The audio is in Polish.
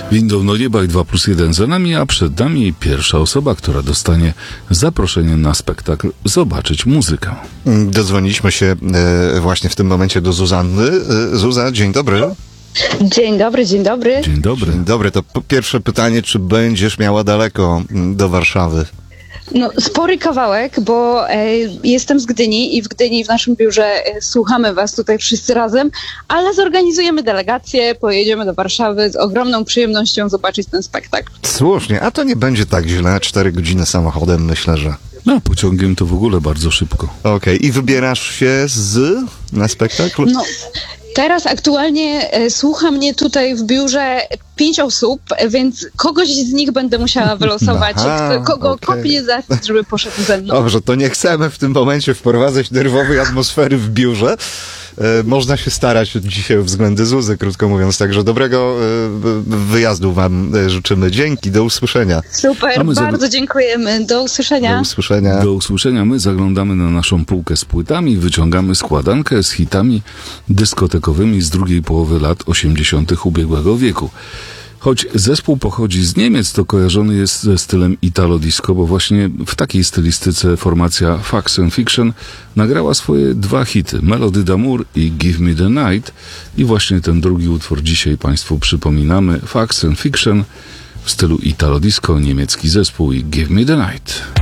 Windą do nieba i 2+1 za nami, a przed nami pierwsza osoba, która dostanie zaproszenie na spektakl Zobaczyć muzykę. Dodzwoniliśmy się właśnie w tym momencie do Zuzanny. Zuza, dzień dobry. Dzień dobry, dzień dobry. Dzień dobry. Dzień dobry, to pierwsze pytanie, czy będziesz miała daleko do Warszawy? No, spory kawałek, bo jestem z Gdyni i w Gdyni w naszym biurze słuchamy was tutaj wszyscy razem, ale zorganizujemy delegację, pojedziemy do Warszawy z ogromną przyjemnością zobaczyć ten spektakl. Słusznie, a to nie będzie tak źle, 4 godziny samochodem, myślę, że... No, pociągiem to w ogóle bardzo szybko. Okej, i wybierasz się na spektakl? No, teraz aktualnie słucha mnie tutaj w biurze 5 osób, więc kogoś z nich będę musiała wylosować, kogo kopnie za to, żeby poszedł ze mną. Dobrze, to nie chcemy w tym momencie wprowadzać nerwowej atmosfery w biurze. Można się starać dzisiaj o względy Zuzy, krótko mówiąc. Także dobrego wyjazdu wam życzymy. Dzięki, do usłyszenia. Super, bardzo dziękujemy. Do usłyszenia. Do usłyszenia. Do usłyszenia. My zaglądamy na naszą półkę z płytami, wyciągamy składankę z hitami dyskotekowymi z drugiej połowy lat 80. ubiegłego wieku. Choć zespół pochodzi z Niemiec, to kojarzony jest ze stylem Italo Disco, bo właśnie w takiej stylistyce formacja Facts and Fiction nagrała swoje 2 hity, Melody d'Amour i Give Me the Night. I właśnie ten drugi utwór dzisiaj Państwu przypominamy. Facts and Fiction w stylu Italo Disco, niemiecki zespół i Give Me the Night.